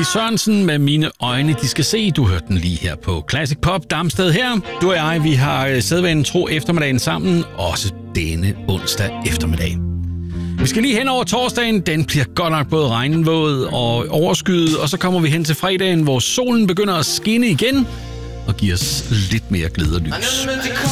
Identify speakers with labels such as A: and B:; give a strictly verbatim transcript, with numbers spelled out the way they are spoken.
A: Lis Sørensen med Mine øjne, de skal se. Du hørte den lige her på Classic Pop. Damsted her. Du og jeg, vi har sædvanen tro eftermiddagen sammen. Også denne onsdag eftermiddag. Vi skal lige hen over torsdagen. Den bliver godt nok både regnvåd og overskyet. Og så kommer vi hen til fredagen, hvor solen begynder at skinne igen og giver os lidt mere glæde og lys.